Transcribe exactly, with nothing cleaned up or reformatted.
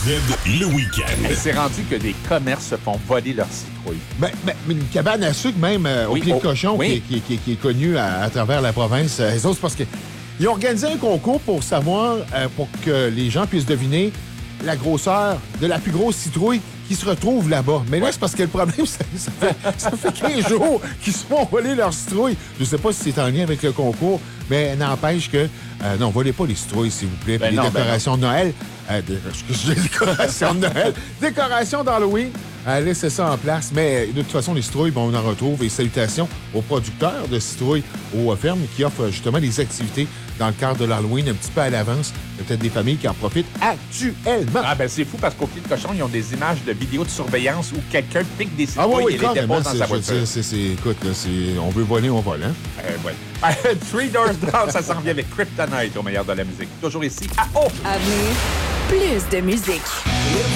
le week-end. Hey, c'est rendu que des commerces se font voler leurs citrouilles. Ben, ben, mais une cabane à sucre, même euh, Oui, au pied oh, de cochon, oui. qui, qui- qui- qui est connue à, à travers la province. Euh, les autres, c'est parce qu'ils ont organisé un concours pour savoir, euh, pour que les gens puissent deviner la grosseur de la plus grosse citrouille qui se retrouve là-bas. Mais là, c'est parce que le problème, ça, ça fait, ça fait quinze jours qu'ils se font voler leurs citrouilles. Je sais pas si c'est en lien avec le concours, mais n'empêche que... euh, non, volez pas les citrouilles, s'il vous plaît. Ben Puis non, les ben décorations de Noël... Euh, de- excusez, décorations de Noël. Décorations d'Halloween. Euh, laissez ça en place. Mais de toute façon, les citrouilles, bon, on en retrouve. Et salutations aux producteurs de citrouilles aux fermes qui offrent justement des activités dans le cadre de l'Halloween un petit peu à l'avance. Il y a peut-être des familles qui en profitent actuellement. Ah ben c'est fou parce qu'au pied de cochon, ils ont des images de vidéos de surveillance où quelqu'un pique des Ah citrouilles oui, oui, et les carrément. dépose dans c'est- sa je veux voiture. dire, c'est- c'est- Écoute, là, c'est- on veut voler, on vole, hein? Euh, ouais. Three Doors Down, ça s'en vient avec Kryptonite au meilleur de la musique. Toujours ici à O. À venir, plus de musique.